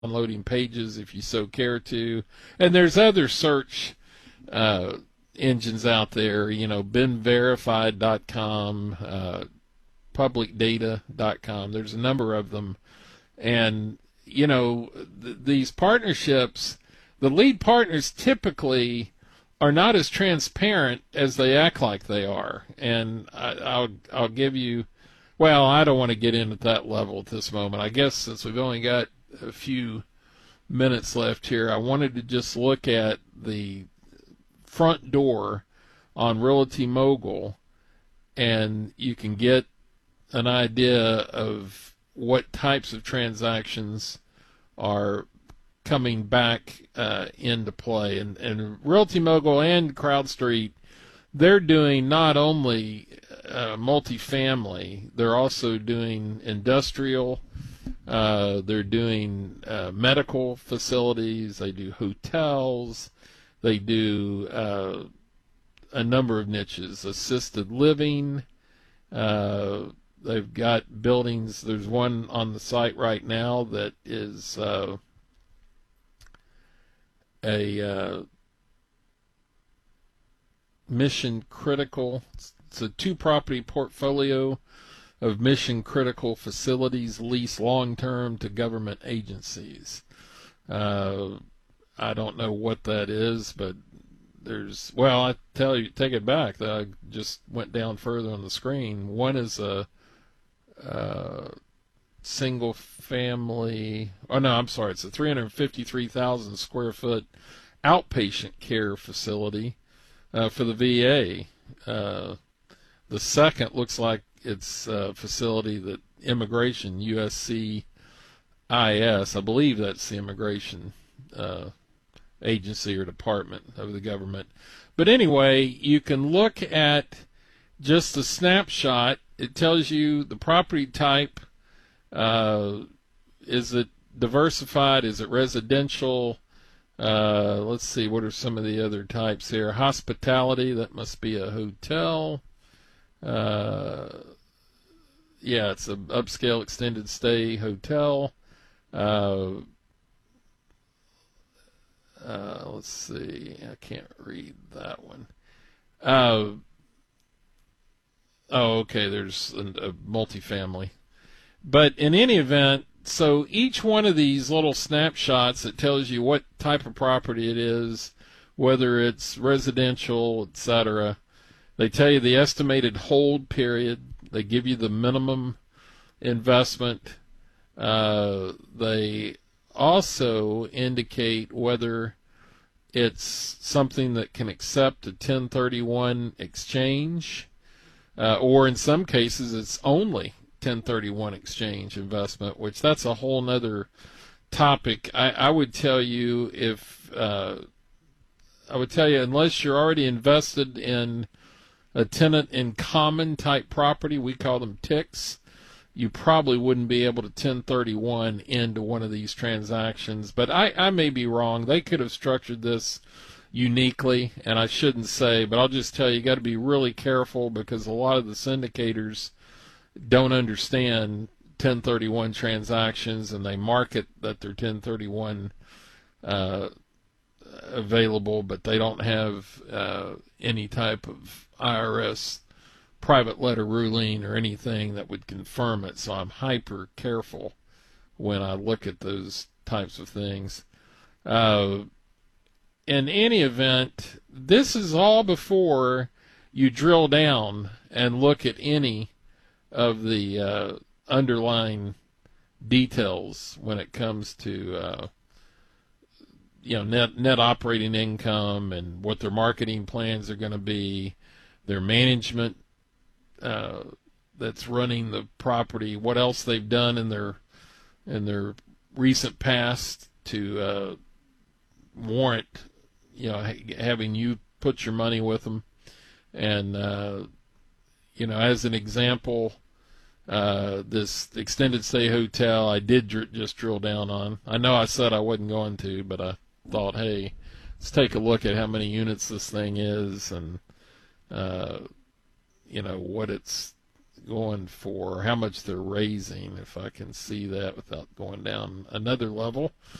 downloading pages if you so care to. And there's other search engines out there, BeenVerified.com, PublicData.com. There's a number of them. And, these partnerships, the lead partners typically are not as transparent as they act like they are. And I'll give you, well, I don't want to get in at that level at this moment. I guess since we've only got a few minutes left here, I wanted to just look at the front door on Realty Mogul, and you can get an idea of what types of transactions are coming back into play. And Realty Mogul and CrowdStreet, they're doing not only multifamily, they're also doing industrial, they're doing medical facilities, they do hotels, they do a number of niches, assisted living. They've got buildings. There's one on the site right now that is a mission critical. It's a 2-property portfolio of mission critical facilities leased long term to government agencies. I don't know what that is, but I tell you, take it back. I just went down further on the screen. One is a single family. Oh no, I'm sorry. It's a 353,000 square foot outpatient care facility for the VA. The second looks like it's a facility that immigration, USCIS, I believe that's the immigration agency or department of the government. But anyway, you can look at just a snapshot. It tells you the property type. Is it diversified? Is it residential? Let's see, what are some of the other types here? Hospitality, that must be a hotel. Yeah, it's an upscale extended stay hotel. Let's see, I can't read that one. Okay, there's a multifamily. But in any event, so each one of these little snapshots, it tells you what type of property it is, whether it's residential, etc. They tell you the estimated hold period. They give you the minimum investment. They also indicate whether it's something that can accept a 1031 exchange, or in some cases it's only 1031 exchange investment, which that's a whole nother topic. I would tell you unless you're already invested in a tenant in common type property, we call them TICs, you probably wouldn't be able to 1031 into one of these transactions. But I may be wrong. They could have structured this uniquely, and I shouldn't say, but I'll just tell you got to be really careful because a lot of the syndicators don't understand 1031 transactions, and they market that they're 1031 available, but they don't have any type of IRS private letter ruling or anything that would confirm it. So I'm hyper careful when I look at those types of things. In any event, this is all before you drill down and look at any of the underlying details when it comes to net operating income and what their marketing plans are going to be, their management that's running the property, what else they've done in their recent past to warrant having you put your money with them. And as an example, this extended stay hotel I did just drill down on. I know I said I wasn't going to, but I thought, hey, let's take a look at how many units this thing is and what it's going for how much they're raising, if I can see that without going down another level.